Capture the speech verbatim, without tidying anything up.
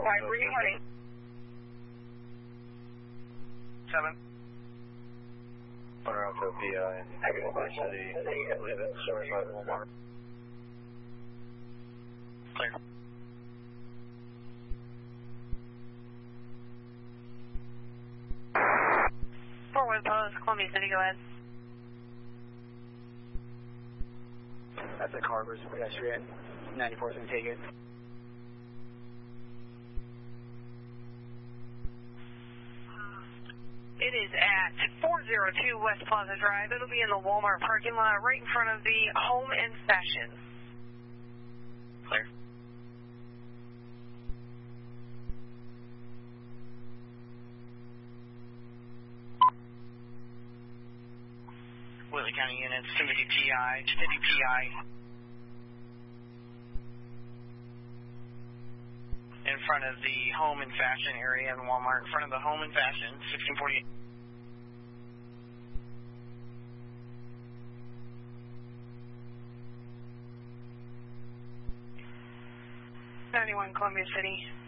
Five, three, honey. Seven. Runner Alpha V I in Oklahoma City, live at seventy-five Walmart. Clear. Fort Worth Post, Columbia City, go ahead. That's a car versus pedestrian. ninety-four is going to take it. It is at four oh two West Plaza Drive. It'll be in the Walmart parking lot right in front of the Home and Fashion. Clear. Whitley County units, City P I, City P I. In front of the Home and Fashion area in Walmart, in front of the Home and Fashion, sixteen forty-eight. ninety-one Columbia City.